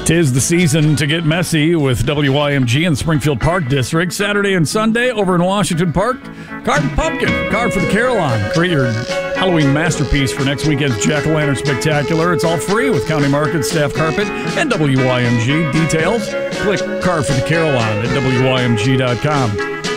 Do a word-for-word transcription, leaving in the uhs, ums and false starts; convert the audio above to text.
'Tis the season to get messy with W Y M G in the Springfield Park District. Saturday and Sunday over in Washington Park. Carve a pumpkin. Carve for the Carillon. Create your Halloween masterpiece for next weekend's Jack-O-Lantern Spectacular. It's all free with County Market, Staff Carpet, and W Y M G. Details, click Carve for the Carillon at W Y M G dot com.